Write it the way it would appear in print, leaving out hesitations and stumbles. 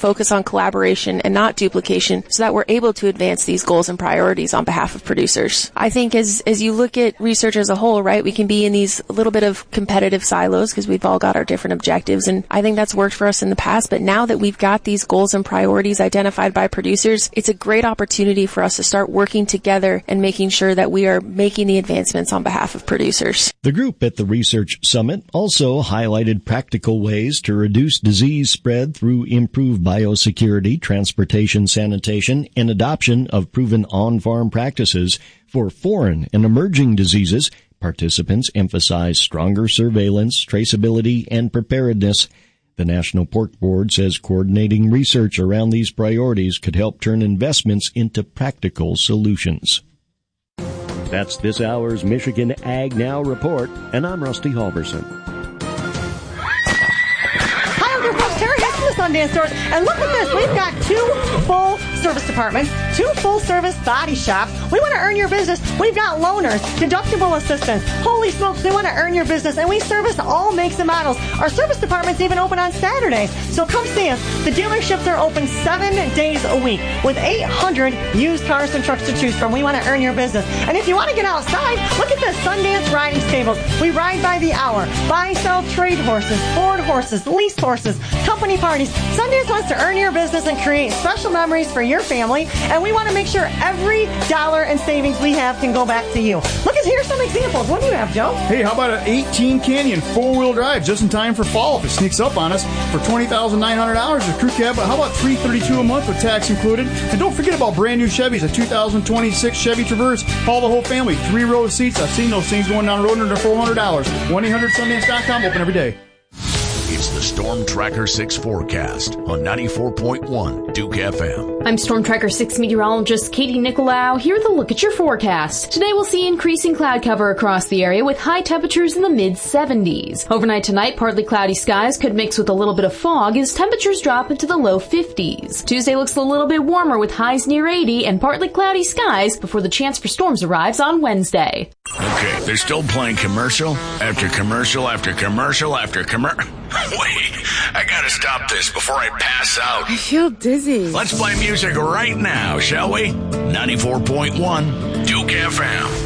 focus on collaboration and not duplication so that we're able to advance these goals and priorities on behalf of producers. I think as you look at research as a whole, right, we can be in these a little bit of competitive silos because we've all got our different objectives, and I think that's worked for us in the past. But now that we've got these goals and priorities identified by producers, it's a great opportunity for us to start working together and making sure that we are making the advancements on behalf of producers. The group at the Research Summit also highlighted practical ways to reduce disease spread through improved biosecurity, transportation, sanitation, and adoption of proven on-farm practices for foreign and emerging diseases. Participants emphasize stronger surveillance, traceability, and preparedness. The National Pork Board says coordinating research around these priorities could help turn investments into practical solutions. That's this hour's Michigan Ag Now report, and I'm Rusty Halverson. Sundance stores, and look at this. We've got 2 full service departments, 2 full service body shops. We want to earn your business. We've got loaners, deductible assistance. Holy smokes, we want to earn your business, and we service all makes and models. Our service department's even open on Saturdays, so come see us. The dealerships are open 7 days a week with 800 used cars and trucks to choose from. We want to earn your business. And if you want to get outside, look at this Sundance riding stables. We ride by the hour, buy, sell, trade horses, Ford horses, lease horses, company parties. Sundance wants to earn your business and create special memories for your family, and we want to make sure every dollar and savings we have can go back to you. Look, here's some examples. What do you have, Joe? Hey, how about an 18 Canyon 4-wheel drive just in time for fall if it sneaks up on us for $20,900 a crew cab? How about $332 a month with tax included? And don't forget about brand new Chevys, a 2026 Chevy Traverse. Haul the whole family, 3-row seats. I've seen those things going down the road under $400. 1-800-Sundance.com, open every day. It's the Storm Tracker 6 forecast on 94.1 Duke FM. I'm Storm Tracker 6 meteorologist Katie Nicolau. Here with a look at your forecast. Today we'll see increasing cloud cover across the area with high temperatures in the mid-70s. Overnight tonight, partly cloudy skies could mix with a little bit of fog as temperatures drop into the low 50s. Tuesday looks a little bit warmer with highs near 80 and partly cloudy skies before the chance for storms arrives on Wednesday. Okay, they're still playing commercial after commercial after commercial after commercial. Wait, I gotta stop this before I pass out. I feel dizzy. Let's play music right now, shall we? 94.1 Duke FM.